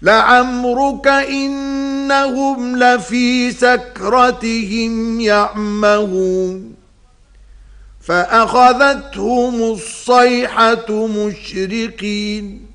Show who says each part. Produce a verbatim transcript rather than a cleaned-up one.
Speaker 1: لعمرك إنهم لفي سكرتهم يعمهون فأخذتهم الصيحة مشرقين